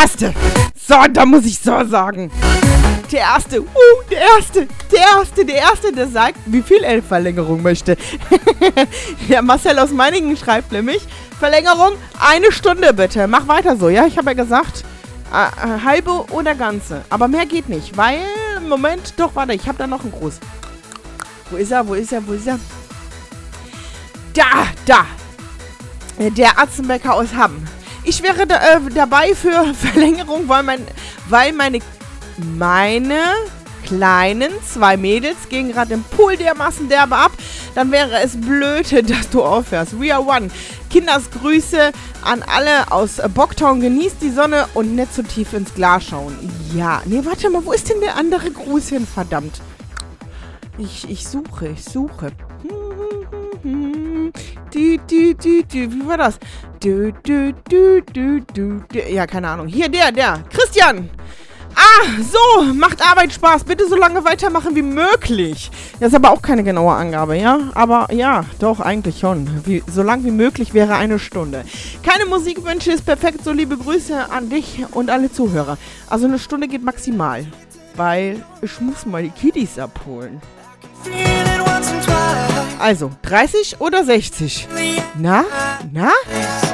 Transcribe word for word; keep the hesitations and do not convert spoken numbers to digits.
Erste. So, da muss ich so sagen. Der Erste, uh, der Erste, der Erste, der Erste, der sagt, wie viel er Verlängerung möchte. Der Marcel aus Meiningen schreibt nämlich, Verlängerung, eine Stunde bitte. Mach weiter so, ja? Ich habe ja gesagt, äh, äh, halbe oder ganze. Aber mehr geht nicht, weil, Moment, doch, warte, ich habe da noch einen Gruß. Wo ist er, wo ist er, wo ist er? Da, da. Der Atzenbecker aus Hamm. Ich wäre da, äh, dabei für Verlängerung, weil, mein, weil meine, meine kleinen zwei Mädels gehen gerade im Pool dermaßen derbe ab. Dann wäre es blöd, dass du aufhörst. We are one. Kinders Grüße an alle aus Bocktown. Genießt die Sonne und nicht zu tief ins Glas schauen. Ja, nee, warte mal, wo ist denn der andere Gruß hin? Verdammt. Ich, ich suche, ich suche. Du, du, du, du. Wie war das? Du, du, du, du, du, du. Ja, keine Ahnung. Hier, der, der. Christian. Ah, so. Macht Arbeit Spaß. Bitte so lange weitermachen wie möglich. Das ist aber auch keine genaue Angabe, ja? Aber ja, doch, eigentlich schon. Wie, so lang wie möglich wäre eine Stunde. Keine Musikwünsche ist perfekt. So liebe Grüße an dich und alle Zuhörer. Also eine Stunde geht maximal. Weil ich muss mal die Kiddies abholen. Also, dreißig oder sechzig? Na? Na?